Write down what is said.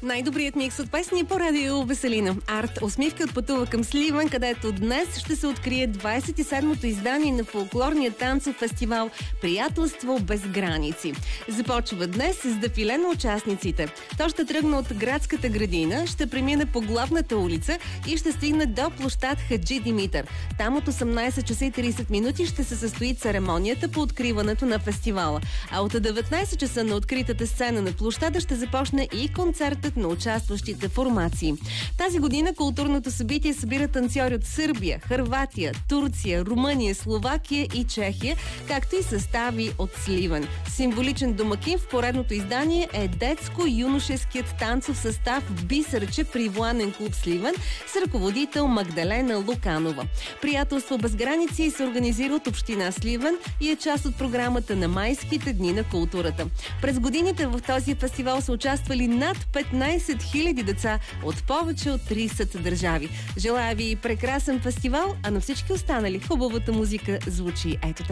Най-добрият микс от песни по радио Веселина. Арт Усмивка отпътува към Сливен, където днес ще се открие 27-то издание на фолклорния танцов фестивал Приятелство без граници. Започва днес с дефиле на участниците. То ще тръгне от градската градина, ще премине по главната улица и ще стигне до площад Хаджи Димитър. Там от 18 часа и 30 минути ще се състои церемонията по откриването на фестивала. А от 19 часа на откритата сцена на площада ще започне и концертът на участващите формации. Тази година културното събитие събира танцори от Сърбия, Хърватия, Турция, Румъния, Словакия и Чехия, както и състави от Сливен. Символичен домакин в поредното издание е детско-юношеският танцов състав Бисърче при Военен клуб Сливен с ръководител Магдалена Луканова. Приятелство без граници се организира от община Сливен и е част от програмата на майските дни на културата. През годините в този фестивал са участвали над 15 000 деца от повече от 30 държави. Желая ви прекрасен фестивал, а на всички останали хубавата музика звучи ето така.